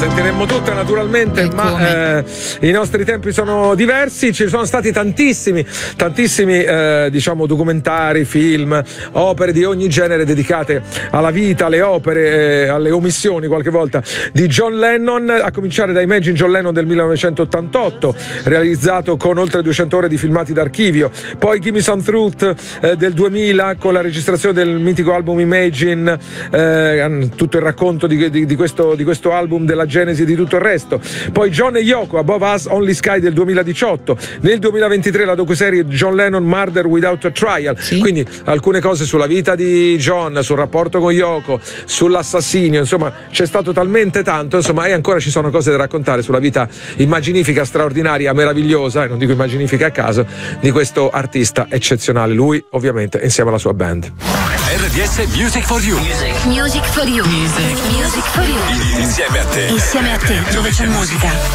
sentiremmo tutte naturalmente, ma i nostri tempi sono diversi. Ci sono stati tantissimi diciamo documentari, film, opere di ogni genere dedicate alla vita, alle opere, alle omissioni qualche volta di John Lennon, a cominciare da Imagine John Lennon del 1988, realizzato con oltre 200 ore di filmati d'archivio, poi Give Me Some Truth del 2000 con la registrazione del mitico album Imagine, tutto il racconto di questo album, della genesi e di tutto il resto, poi John e Yoko, Above Us Only Sky del 2018, nel 2023 la docuserie John Lennon Murder Without a Trial, quindi alcune cose sulla vita di John, sul rapporto con Yoko, sull'assassinio, insomma c'è stato talmente tanto, insomma, e ancora ci sono cose da raccontare sulla vita immaginifica, straordinaria, meravigliosa, e non dico immaginifica a caso, di questo artista eccezionale, lui ovviamente insieme alla sua band. RDS Music for You. Music for You. Music for You. Insieme a te. Insieme a te, dove c'è musica.